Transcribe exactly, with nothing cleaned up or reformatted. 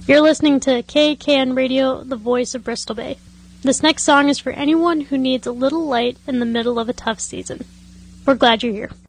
You're listening to K K N Radio, the voice of Bristol Bay. This next song is for anyone who needs a little light in the middle of a tough season. We're glad you're here.